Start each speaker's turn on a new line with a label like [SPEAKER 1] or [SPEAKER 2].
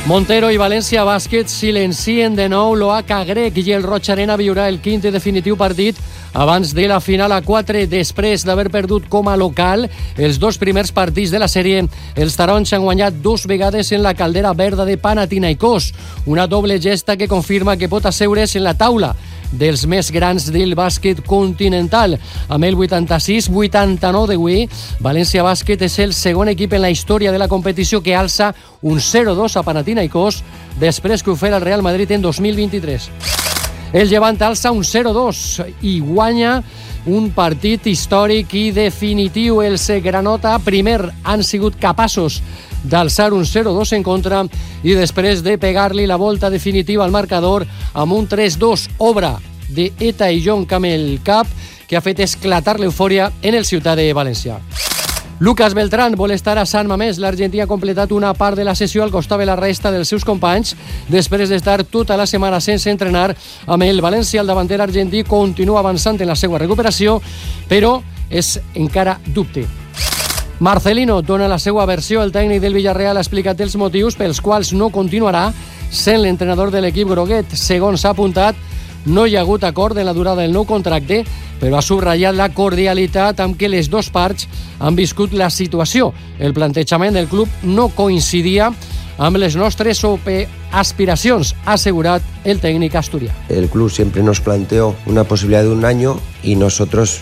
[SPEAKER 1] Montero i València Bàsquet silencien de nou l'Oaca grec i el Roig Arena viurà el quint i definitiu partit abans de la final a 4. Després d'haver perdut com a local els 2 primers partits de la sèrie, els taronys han guanyat 2 vegades en la caldera verda de Panathinaikos, una doble gesta que confirma que pot asseure's en la taula dels més grans del bàsquet continental. Amb el 86-89 d'avui, València Bàsquet és el segon equip en la història de la competició que alça un 0-2 a Panathinaikos després que ho fera el Real Madrid en 2023. El Llevant alça un 0-2 i guanya un partit històric i definitiu. Els granota primer han sigut capaços d'alçar un 0-2 en contra i després de pegar-li la volta definitiva al marcador amb un 3-2, obra de Eta i John Camel Cap, que ha fet esclatar l'eufòria en el Ciutat de València. Lucas Beltrán vol estar a Sant Mamés. L'Argentí ha completat una part de la sessió al costat de la resta dels seus companys després d'estar tota la setmana sense entrenar amb el València. El davanter argentí continua avançant en la seva recuperació, però és encara dubte. Marcelino dona la seva versió. El tècnic del Villarreal ha explicat els motius pels quals no continuarà sent l'entrenador de l'equip groguet. Segons s'ha apuntat, no hi ha hagut acord en la durada del nou contracte, però ha subratllat la cordialitat amb què les dues parts han viscut la situació. El plantejament del club no coincidia amb les nostres aspiracions, ha assegurat el tècnic asturià.
[SPEAKER 2] El club siempre nos planteó una posibilidad de un año y nosotros